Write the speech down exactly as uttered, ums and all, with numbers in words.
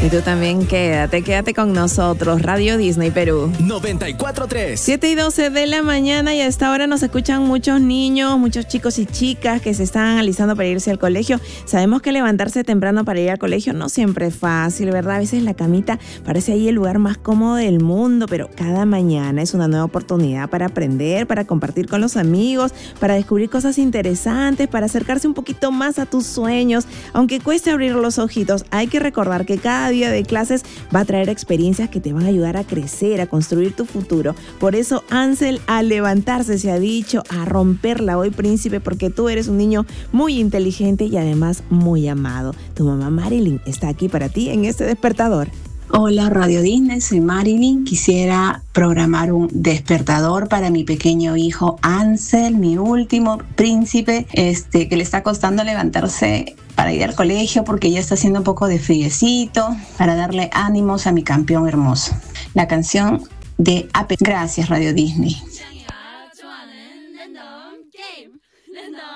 Y tú también quédate, quédate con nosotros. Radio Disney Perú. noventa y cuatro punto tres. siete y doce de la mañana y a esta hora nos escuchan muchos niños, muchos chicos y chicas que se están alistando para irse al colegio. Sabemos que levantarse temprano para ir al colegio no siempre es fácil, ¿verdad? A veces la camita parece ahí el lugar más cómodo del mundo, pero cada mañana es una nueva oportunidad para aprender, para compartir con los amigos, para descubrir cosas interesantes, para acercarse un poquito más a tus sueños. Aunque cueste abrir los ojitos, hay que recordar que cada día de clases va a traer experiencias que te van a ayudar a crecer, a construir tu futuro. Por eso Ansel, a levantarse se ha dicho, a romperla hoy, príncipe, porque tú eres un niño muy inteligente y además muy amado. Tu mamá Marilyn está aquí para ti en este despertador. Hola Radio Disney, soy Marilyn. Quisiera programar un despertador para mi pequeño hijo Ansel, mi último príncipe, este, que le está costando levantarse para ir al colegio porque ya está haciendo un poco de friecito, para darle ánimos a mi campeón hermoso. La canción de Ape. Gracias Radio Disney.